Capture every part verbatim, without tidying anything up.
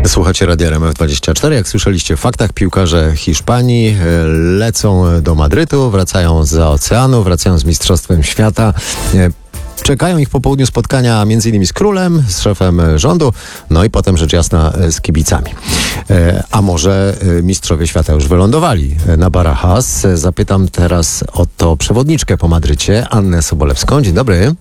Słuchacie Radia R M F dwadzieścia cztery. Jak słyszeliście w faktach, piłkarze Hiszpanii lecą do Madrytu, wracają zza oceanu, wracają z Mistrzostwem Świata. Czekają ich po południu spotkania między innymi z królem, z szefem rządu, no i potem rzecz jasna z kibicami. A może mistrzowie świata już wylądowali na Barajas? Zapytam teraz o to przewodniczkę po Madrycie, Annę Sobolewską. Dzień dobry.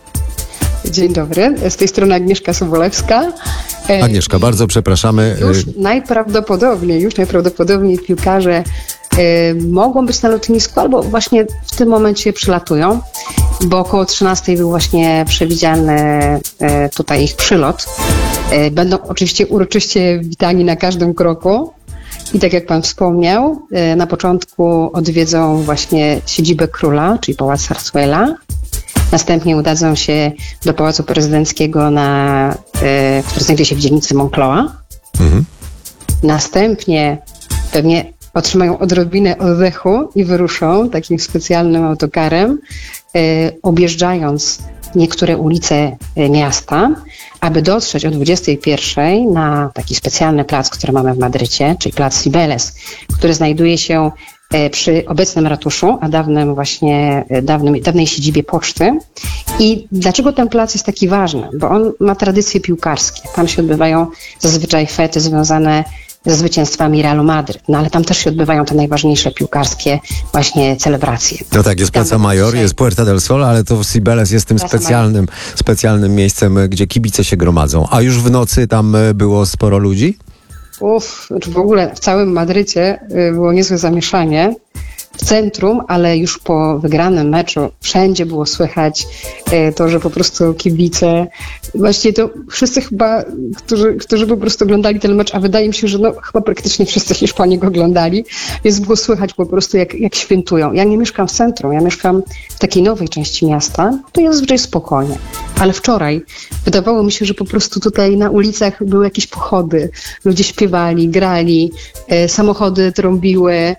Dzień dobry, z tej strony Agnieszka Sobolewska. Agnieszka, bardzo przepraszamy. Już najprawdopodobniej, już najprawdopodobniej piłkarze y, mogą być na lotnisku albo właśnie w tym momencie przylatują, bo około trzynastej był właśnie przewidziany y, tutaj ich przylot. Y, będą oczywiście uroczyście witani na każdym kroku. I tak jak pan wspomniał, y, na początku odwiedzą właśnie siedzibę króla, czyli Pałac Zarzuela. Następnie udadzą się do Pałacu Prezydenckiego, na, y, który znajduje się w dzielnicy Moncloa. Mhm. Następnie pewnie otrzymają odrobinę oddechu i wyruszą takim specjalnym autokarem, y, objeżdżając niektóre ulice miasta, aby dotrzeć o dwudziestej pierwszej na taki specjalny plac, który mamy w Madrycie, czyli plac Cibeles, który znajduje się przy obecnym ratuszu, a dawnym właśnie, dawnym, dawnej siedzibie poczty. I dlaczego ten plac jest taki ważny? Bo on ma tradycje piłkarskie. Tam się odbywają zazwyczaj fety związane ze zwycięstwami Realu Madryt. No ale tam też się odbywają te najważniejsze piłkarskie właśnie celebracje. No tak, jest Plaza Mayor, jest Puerta del Sol, ale to Cibeles jest tym specjalnym, specjalnym miejscem, gdzie kibice się gromadzą. A już w nocy tam było sporo ludzi? Uff, w ogóle w całym Madrycie było niezłe zamieszanie w centrum, ale już po wygranym meczu wszędzie było słychać to, że po prostu kibice, właściwie to wszyscy chyba, którzy, którzy po prostu oglądali ten mecz, a wydaje mi się, że no chyba praktycznie wszyscy Hiszpanie go oglądali, więc było słychać po prostu jak, jak świętują. Ja nie mieszkam w centrum, ja mieszkam w takiej nowej części miasta, to jest zazwyczaj spokojnie, ale wczoraj wydawało mi się, że po prostu tutaj na ulicach były jakieś pochody, ludzie śpiewali, grali, e, samochody trąbiły, e,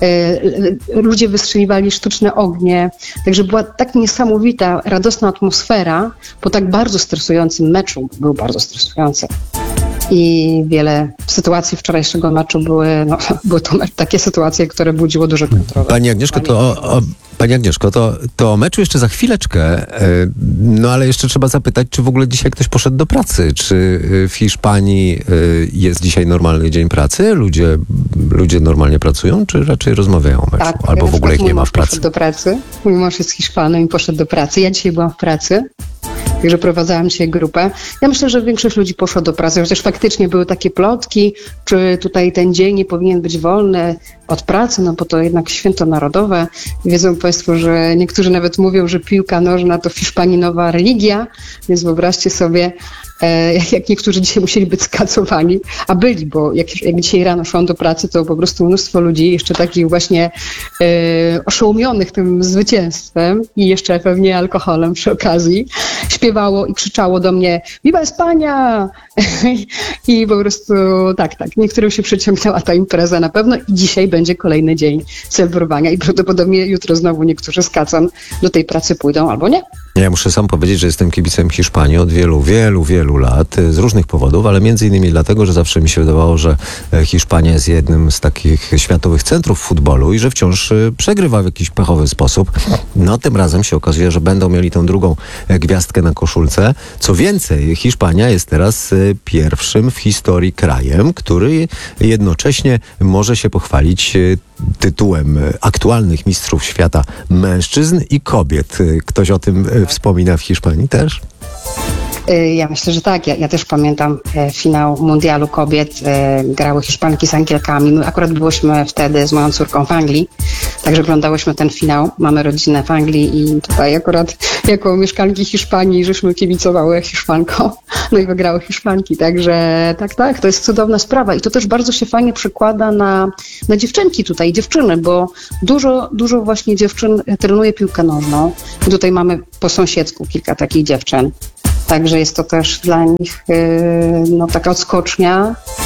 ludzie wystrzeliwali sztuczne ognie, także była tak niesamowita, radosna atmosfera po tak bardzo stresującym meczu, był bardzo stresujący. I wiele sytuacji wczorajszego meczu były, no, były to takie sytuacje, które budziło duże kontrowersje. Pani Agnieszko, to o, o, Pani Agnieszko, to, to o meczu jeszcze za chwileczkę, no ale jeszcze trzeba zapytać, czy w ogóle dzisiaj ktoś poszedł do pracy? Czy w Hiszpanii jest dzisiaj normalny dzień pracy? Ludzie, ludzie normalnie pracują, czy raczej rozmawiają o meczu? Tak, albo w ogóle ich nie ma w pracy? Poszedł do pracy. Mój mąż jest Hiszpanem i poszedł do pracy. Ja dzisiaj byłam w pracy. Także prowadzałam dzisiaj grupę. Ja myślę, że większość ludzi poszła do pracy, chociaż faktycznie były takie plotki, czy tutaj ten dzień nie powinien być wolny od pracy, no bo to jednak święto narodowe. Wiedzą Państwo, że niektórzy nawet mówią, że piłka nożna to w Hiszpanii nowa religia, więc wyobraźcie sobie, e, jak niektórzy dzisiaj musieli być skacowani, a byli, bo jak, jak dzisiaj rano szłam do pracy, to po prostu mnóstwo ludzi, jeszcze takich właśnie e, oszołomionych tym zwycięstwem i jeszcze pewnie alkoholem przy okazji, śpiewało i krzyczało do mnie Viva España! I po prostu tak, tak, niektórym się przeciągnęła ta impreza na pewno i dzisiaj będzie kolejny dzień celebrowania i prawdopodobnie jutro znowu niektórzy z Kacon do tej pracy pójdą albo nie. Ja muszę sam powiedzieć, że jestem kibicem Hiszpanii od wielu, wielu, wielu lat, z różnych powodów, ale między innymi dlatego, że zawsze mi się wydawało, że Hiszpania jest jednym z takich światowych centrów futbolu i że wciąż przegrywa w jakiś pechowy sposób. No tym razem się okazuje, że będą mieli tę drugą gwiazdkę na koszulce. Co więcej, Hiszpania jest teraz pierwszym w historii krajem, który jednocześnie może się pochwalić tytułem aktualnych mistrzów świata mężczyzn i kobiet. Ktoś o tym wspomina w Hiszpanii też? Ja myślę, że tak. Ja, ja też pamiętam e, finał mundialu kobiet. E, grały Hiszpanki z Angielkami. My akurat byłyśmy wtedy z moją córką w Anglii, także oglądałyśmy ten finał. Mamy rodzinę w Anglii i tutaj akurat jako mieszkanki Hiszpanii żeśmy kibicowały Hiszpankom. No i wygrały Hiszpanki. Także tak, tak, to jest cudowna sprawa. I to też bardzo się fajnie przekłada na, na dziewczynki tutaj, dziewczyny, bo dużo, dużo właśnie dziewczyn trenuje piłkę nożną. I tutaj mamy po sąsiedzku kilka takich dziewczyn. Także jest to też dla nich yy, no, taka odskocznia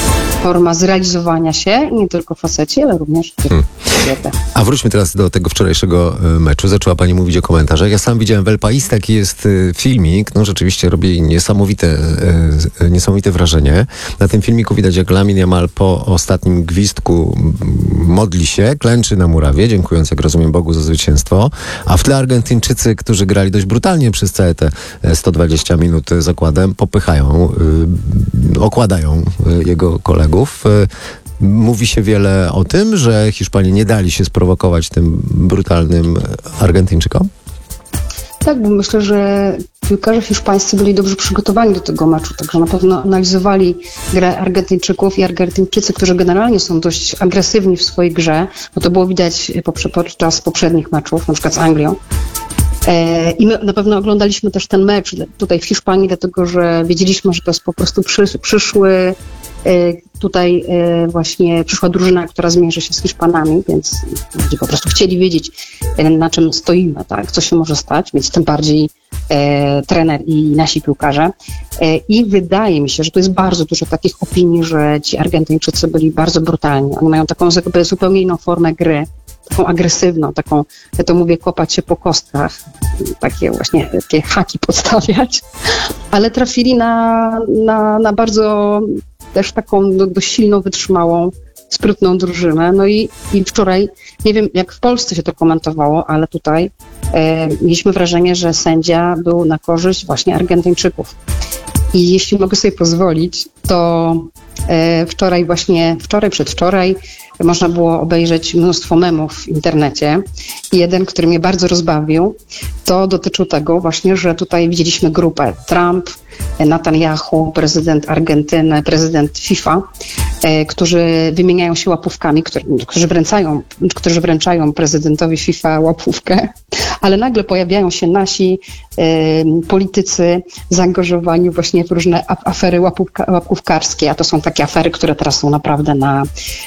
forma zrealizowania się, nie tylko faceci, ale również kobiety. A wróćmy teraz do tego wczorajszego e, meczu. Zaczęła pani mówić o komentarzach. Ja sam widziałem w El País, taki jest e, filmik. No rzeczywiście robi niesamowite, e, niesamowite wrażenie. Na tym filmiku widać, jak Lamine Yamal po ostatnim gwizdku modli się, klęczy na murawie, dziękując, jak rozumiem, Bogu za zwycięstwo. A w tle Argentyńczycy, którzy grali dość brutalnie przez całe te sto dwadzieścia minut zakładem, popychają, e, okładają e, jego kolegów. E, Mówi się wiele o tym, że Hiszpanie nie dali się sprowokować tym brutalnym Argentyńczykom? Tak, bo myślę, że piłkarze hiszpańscy byli dobrze przygotowani do tego meczu, także na pewno analizowali grę Argentyńczyków i Argentyńczycy, którzy generalnie są dość agresywni w swojej grze, bo to było widać podczas poprzednich meczów, na przykład z Anglią. I my na pewno oglądaliśmy też ten mecz tutaj w Hiszpanii, dlatego że wiedzieliśmy, że to jest po prostu przy, przyszły tutaj właśnie przyszła drużyna, która zmierzy się z Hiszpanami, więc ludzie po prostu chcieli wiedzieć, na czym stoimy, tak, co się może stać, więc tym bardziej e, trener i nasi piłkarze. E, I wydaje mi się, że to jest bardzo dużo takich opinii, że ci Argentyńczycy byli bardzo brutalni. Oni mają taką jakby zupełnie inną formę gry, taką agresywną, taką, ja to mówię, kopać się po kostkach, takie właśnie takie haki podstawiać, ale trafili na, na, na bardzo też taką do, dość silną, wytrzymałą, sprytną drużynę. No i, i wczoraj, nie wiem jak w Polsce się to komentowało, ale tutaj e, mieliśmy wrażenie, że sędzia był na korzyść właśnie Argentyńczyków. I jeśli mogę sobie pozwolić, to e, wczoraj właśnie, wczoraj, przedwczoraj można było obejrzeć mnóstwo memów w internecie. I jeden, który mnie bardzo rozbawił, to dotyczył tego właśnie, że tutaj widzieliśmy grupę Trump, Netanyahu, prezydent Argentyny, prezydent FIFA, e, którzy wymieniają się łapówkami, którzy, którzy, wręcają, którzy wręczają prezydentowi FIFA łapówkę, ale nagle pojawiają się nasi e, politycy zaangażowani właśnie w różne afery łapówka, łapówkarskie, a to są takie afery, które teraz są naprawdę na,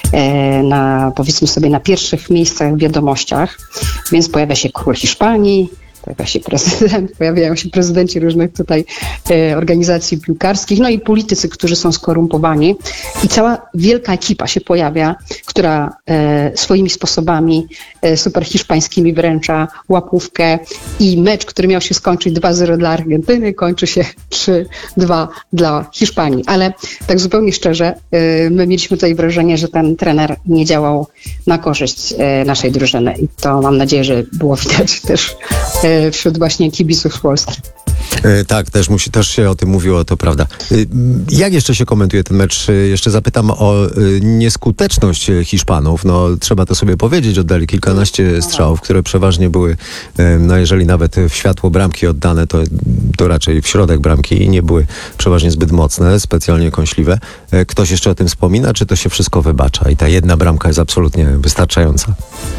e, na powiedzmy sobie na pierwszych miejscach w wiadomościach, więc pojawia się król Hiszpanii, pojawia się prezydent, pojawiają się prezydenci różnych tutaj e, organizacji piłkarskich, no i politycy, którzy są skorumpowani i cała wielka ekipa się pojawia, która e, swoimi sposobami e, super hiszpańskimi wręcza łapówkę i mecz, który miał się skończyć dwa zero dla Argentyny, kończy się trzy dwa dla Hiszpanii. Ale tak zupełnie szczerze, e, my mieliśmy tutaj wrażenie, że ten trener nie działał na korzyść e, naszej drużyny i to mam nadzieję, że było widać też e, wśród właśnie kibiców z Polski. E, tak, też, musi, też się o tym mówiło, to prawda. E, jak jeszcze się komentuje ten mecz? E, jeszcze zapytam o e, nieskuteczność Hiszpanów. No, trzeba to sobie powiedzieć, oddali kilkanaście strzałów, które przeważnie były, e, no jeżeli nawet w światło bramki oddane, to, to raczej w środek bramki i nie były przeważnie zbyt mocne, specjalnie kąśliwe. E, ktoś jeszcze o tym wspomina, czy to się wszystko wybacza i ta jedna bramka jest absolutnie wystarczająca?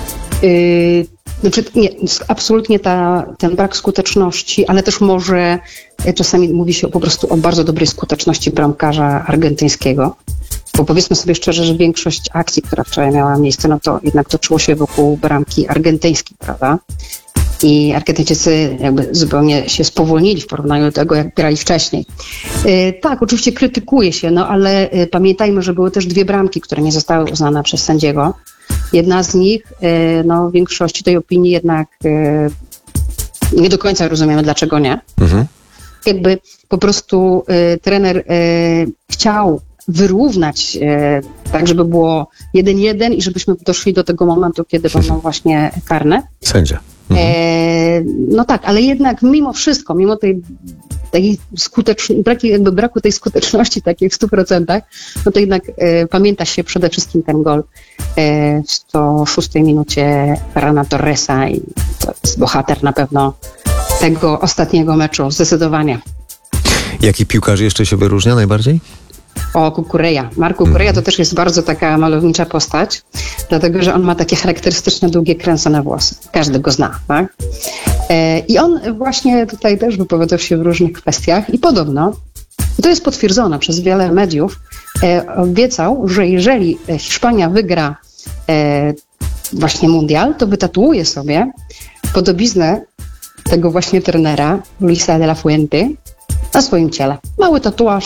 Yy, znaczy, nie, absolutnie ta, ten brak skuteczności, ale też może czasami mówi się po prostu o bardzo dobrej skuteczności bramkarza argentyńskiego. Bo powiedzmy sobie szczerze, że większość akcji, która wczoraj miała miejsce, no to jednak toczyło się wokół bramki argentyńskiej, prawda? I Argentyńczycy jakby zupełnie się spowolnili w porównaniu do tego, jak grali wcześniej. Yy, tak, oczywiście krytykuje się, no ale yy, pamiętajmy, że były też dwie bramki, które nie zostały uznane przez sędziego. Jedna z nich, no w większości tej opinii jednak nie do końca rozumiemy, dlaczego nie. Mhm. Jakby po prostu trener chciał wyrównać tak, żeby było jeden jeden i żebyśmy doszli do tego momentu, kiedy będą właśnie karne. Sędzia. Mhm. E, no tak, ale jednak mimo wszystko, mimo tej, tej skuteczności, braku, jakby braku tej skuteczności takiej w stu procentach, no to jednak e, pamięta się przede wszystkim ten gol e, w sto szóstej minucie Ferrana Torresa i to jest bohater na pewno tego ostatniego meczu, zdecydowanie. Jaki piłkarz jeszcze się wyróżnia najbardziej? O, Cucurella. Marco Cucurella to też jest bardzo taka malownicza postać, dlatego że on ma takie charakterystyczne, długie, kręcone włosy. Każdy go zna, tak? E, I on właśnie tutaj też wypowiadał się w różnych kwestiach i podobno, i to jest potwierdzone przez wiele mediów, e, obiecał, że jeżeli Hiszpania wygra e, właśnie mundial, to wytatuuje sobie podobiznę tego właśnie trenera, Luisa de la Fuente, na swoim ciele. Mały tatuaż,